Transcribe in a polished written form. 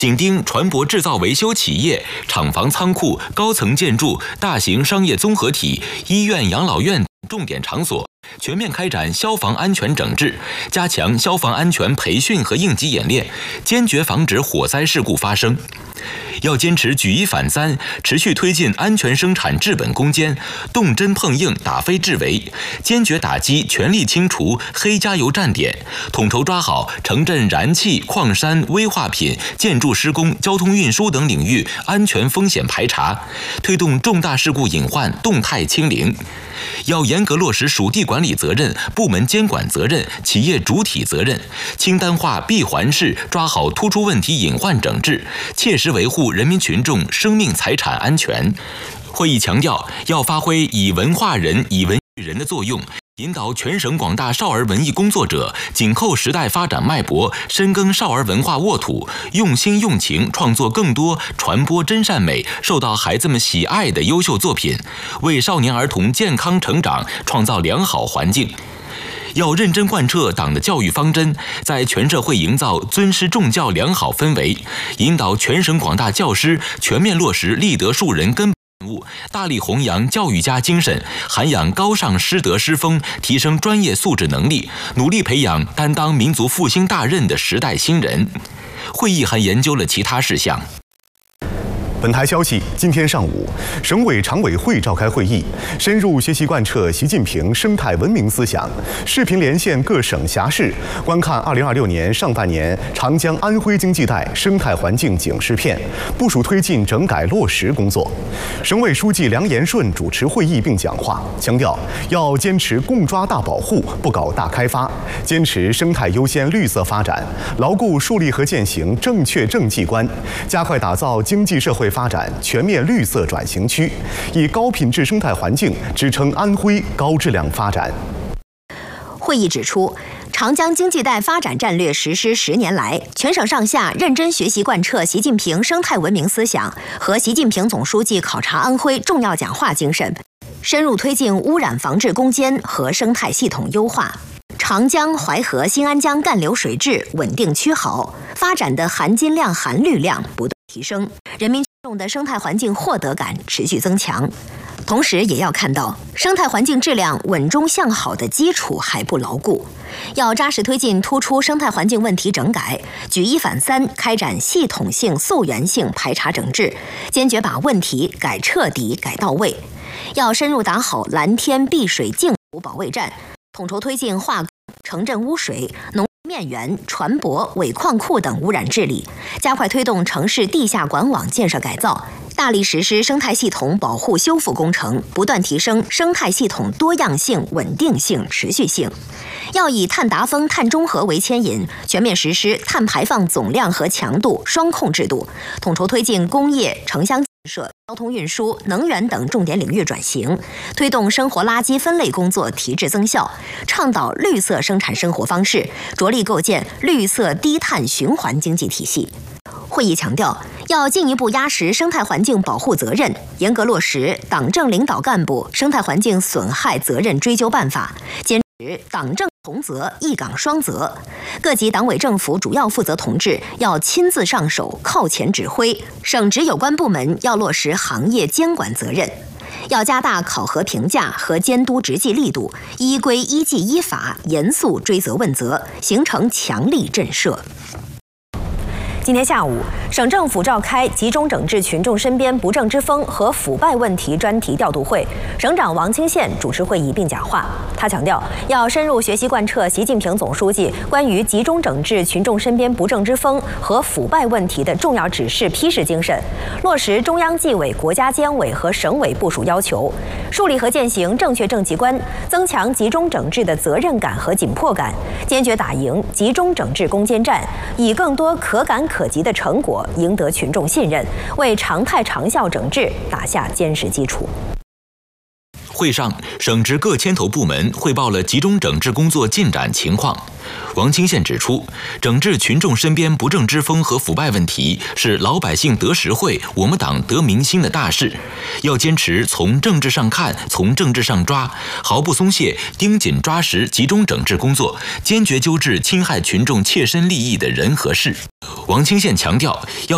紧盯船舶制造维修企业、厂房仓库、高层建筑、大型商业综合体、医院、养老院重点场所，全面开展消防安全整治，加强消防安全培训和应急演练，坚决防止火灾事故发生。要坚持举一反三，持续推进安全生产治本攻坚，动真碰硬，打非制伪，坚决打击，全力清除黑加油站点，统筹抓好城镇燃气、矿山、危化品、建筑施工、交通运输等领域安全风险排查，推动重大事故隐患动态清零。要严格落实属地管理责任、部门监管责任、企业主体责任，清单化、闭环式抓好突出问题隐患整治，切实维护人民群众生命财产安全。会议强调，要发挥以文化人、以文育人的作用，引导全省广大少儿文艺工作者紧扣时代发展脉搏，深耕少儿文化沃土，用心用情创作更多传播真善美、受到孩子们喜爱的优秀作品，为少年儿童健康成长创造良好环境。要认真贯彻党的教育方针，在全社会营造尊师重教良好氛围，引导全省广大教师全面落实立德树人根本务，大力弘扬教育家精神，涵养高尚师德师风，提升专业素质能力，努力培养担当民族复兴大任的时代新人。会议还研究了其他事项。 本台消息，今天上午，省委常委会召开会议，深入学习贯彻习近平生态文明思想，视频连线各省辖市，观看2026年上半年长江安徽经济带生态环境警示片，部署推进整改落实工作。省委书记梁延顺主持会议并讲话，强调要坚持共抓大保护，不搞大开发，坚持生态优先绿色发展，牢固树立和践行正确政绩观，加快打造经济社会发展全面绿色转型区，以高品质生态环境支撑安徽高质量发展。 会议指出，长江经济带发展战略实施10年来，全省上下认真学习贯彻习近平生态文明思想和习近平总书记考察安徽重要讲话精神，深入推进污染防治攻坚和生态系统优化。长江、淮河、新安江干流水质稳定趋好，发展的含金量、含绿量不断提升，人民群众的生态环境获得感持续增强。同时也要看到，生态环境质量稳中向好的基础还不牢固，要扎实推进突出生态环境问题整改，举一反三，开展系统性、溯源性排查整治，坚决把问题改彻底、改到位。要深入打好蓝天碧水净湖保卫战，统筹推进化工、城镇污水、农面源、船舶、尾矿库等污染治理，加快推动城市地下管网建设改造，大力实施生态系统保护修复工程，不断提升生态系统多样性、稳定性、持续性。要以碳达峰、碳中和为牵引，全面实施碳排放总量和强度双控制度，统筹推进工业、城乡建设、交通运输、能源等重点领域转型，推动生活垃圾分类工作提质增效，倡导绿色生产生活方式，着力构建绿色低碳循环经济体系。会议强调，要进一步压实生态环境保护责任，严格落实党政领导干部生态环境损害责任追究办法，坚持党政同责、一岗双责。各级党委政府主要负责同志要亲自上手，靠前指挥；省直有关部门要落实行业监管责任。要加大考核评价和监督执纪力度，依规依纪依法严肃追责问责，形成强力震慑。今天下午，省政府召开集中整治群众身边不正之风和腐败问题专题调度会，省长王清县主持会议并讲话。他强调，要深入学习贯彻习近平总书记关于集中整治群众身边不正之风和腐败问题的重要指示批示精神，落实中央纪委、国家监委和省委部署要求，树立和践行正确政绩观，增强集中整治的责任感和紧迫感，坚决打赢集中整治攻坚战，以更多可感可及的成果赢得群众信任，为常态长效整治打下坚实基础。 会上，省直各牵头部门汇报了集中整治工作进展情况。王清县指出，整治群众身边不正之风和腐败问题是老百姓得实惠、我们党得民心的大事，要坚持从政治上看、从政治上抓，毫不松懈，盯紧抓实集中整治工作，坚决纠治侵害群众切身利益的人和事。王清县强调，要